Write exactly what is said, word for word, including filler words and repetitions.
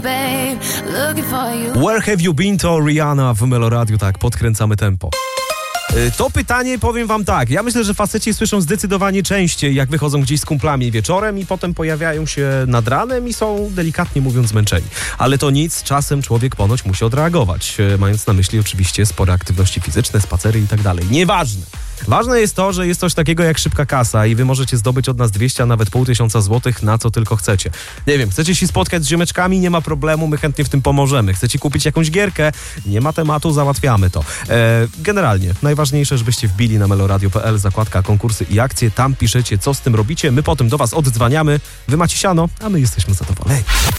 Where have you been to Rihanna w Meloradiu, tak, podkręcamy tempo. To pytanie powiem wam tak, ja myślę, że faceci słyszą zdecydowanie częściej, jak wychodzą gdzieś z kumplami wieczorem i potem pojawiają się nad ranem i są delikatnie mówiąc zmęczeni. Ale to nic, czasem człowiek ponoć musi odreagować, mając na myśli oczywiście spore aktywności fizyczne, spacery i tak dalej. Nieważne. Ważne jest to, że jest coś takiego jak szybka kasa i wy możecie zdobyć od nas dwieście, a nawet pół tysiąca złotych na co tylko chcecie. Nie wiem, chcecie się spotkać z ziomeczkami? Nie ma problemu, my chętnie w tym pomożemy. Chcecie kupić jakąś gierkę? Nie ma tematu, załatwiamy to. E, generalnie, najważniejsze, żebyście wbili na meloradio kropka p l, zakładka konkursy i akcje, tam piszecie, co z tym robicie, my potem do was oddzwaniamy, wy macie siano, a my jesteśmy zadowoleni.